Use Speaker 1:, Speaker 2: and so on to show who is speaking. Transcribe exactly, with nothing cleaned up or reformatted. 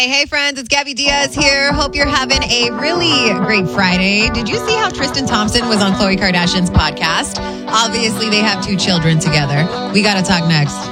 Speaker 1: Hey, hey, friends, it's Gabby Diaz here. Hope you're having a really great Friday. Did you see how Tristan Thompson was on Khloe Kardashian's podcast? Obviously, they have two children together. We got to talk next.